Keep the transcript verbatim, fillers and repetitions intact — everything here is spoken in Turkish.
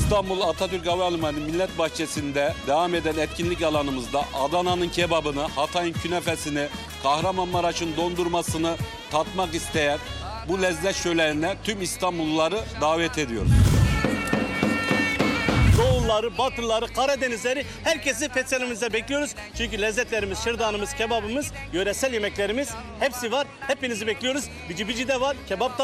İstanbul Atatürk Havalimanı Millet Bahçesi'nde devam eden etkinlik alanımızda Adana'nın kebabını, Hatay'ın künefesini, Kahramanmaraş'ın dondurmasını tatmak isteyen bu lezzet şölenine tüm İstanbulluları davet ediyoruz. Doğulları, Batılıları, Karadenizleri herkesi festivalimize bekliyoruz. Çünkü lezzetlerimiz, şırdanımız, kebabımız, yöresel yemeklerimiz hepsi var. Hepinizi bekliyoruz. Bici bici de var, kebap da